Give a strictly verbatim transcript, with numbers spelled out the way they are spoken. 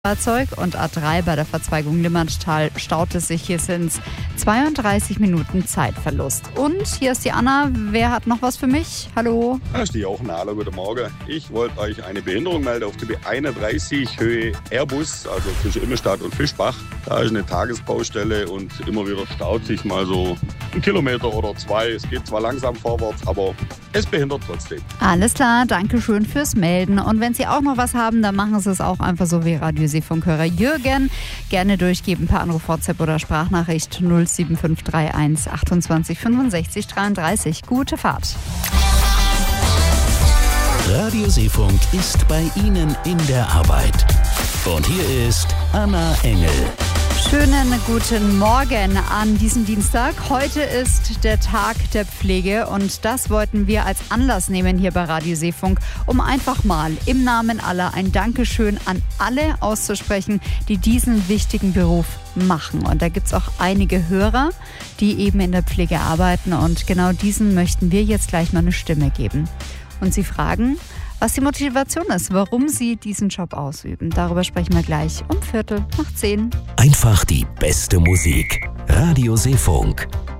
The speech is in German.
Fahrzeug und A drei bei der Verzweigung Limmertal staut es sich. Hier sind es zweiunddreißig Minuten Zeitverlust. Und hier ist die Anna. Wer hat noch was für mich? Hallo. Da ist die Jochen. Hallo, guten Morgen. Ich wollte euch eine Behinderung melden auf der B einunddreißig Höhe Airbus, also zwischen Immenstadt und Fischbach. Da ist eine Tagesbaustelle und immer wieder staut sich mal so ein Kilometer oder zwei. Es geht zwar langsam vorwärts, aber es behindert trotzdem. Alles klar, danke schön fürs Melden. Und wenn Sie auch noch was haben, dann machen Sie es auch einfach so wie Radioseefunkhörer Jürgen. Gerne durchgeben per Anruf, WhatsApp oder Sprachnachricht null sieben fünf drei eins achtundzwanzig fünfundsechzig dreiunddreißig. Gute Fahrt. Radioseefunk ist bei Ihnen in der Arbeit. Und hier ist Anna Engel. Schönen guten Morgen an diesem Dienstag. Heute ist der Tag der Pflege und das wollten wir als Anlass nehmen hier bei Radioseefunk, um einfach mal im Namen aller ein Dankeschön an alle auszusprechen, die diesen wichtigen Beruf machen. Und da gibt es auch einige Hörer, die eben in der Pflege arbeiten und genau diesen möchten wir jetzt gleich mal eine Stimme geben. Und sie fragen, was die Motivation ist, warum sie diesen Job ausüben. Darüber sprechen wir gleich um Viertel nach zehn. Einfach die beste Musik. Radioseefunk.